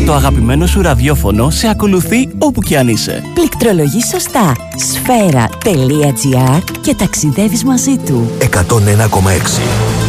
Το αγαπημένο σου ραδιόφωνο σε ακολουθεί όπου κι αν είσαι. Πληκτρολογείς σωστά. Sfera.gr και ταξιδεύεις μαζί του. 101,6